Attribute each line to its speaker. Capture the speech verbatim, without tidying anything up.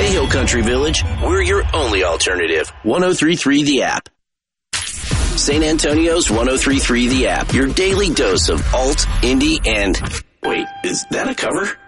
Speaker 1: Hey Hill Country Village, we're your only alternative. one oh three point three The App. San Antonio's one oh three point three The App. Your daily dose of alt, indie, and... Wait, is that a cover?